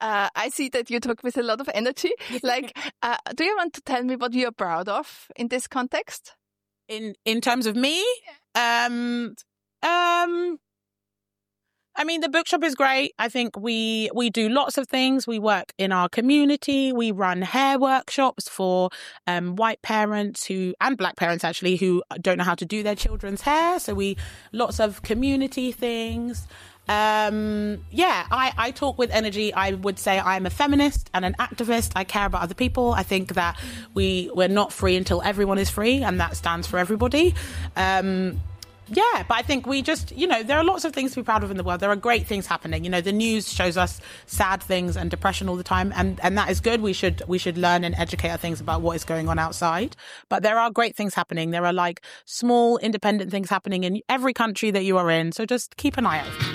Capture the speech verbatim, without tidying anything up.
uh, I see that you talk with a lot of energy. Like, uh, do you want to tell me what you're proud of in this context? In in terms of me, um, um, I mean, the bookshop is great. I think we we do lots of things. We work in our community. We run hair workshops for um, white parents who and black parents actually who don't know how to do their children's hair. So we lots of community things. Um, yeah, I, I talk with energy. I would say I'm a feminist and an activist. I care about other people. I think that we we're not free until everyone is free, and that stands for everybody. Um, Yeah, but I think we just, you know, there are lots of things to be proud of in the world. There are great things happening. You know, the news shows us sad things and depression all the time. And, and that is good. We should we should learn and educate our things about what is going on outside. But there are great things happening. There are like small independent things happening in every country that you are in. So just keep an eye out.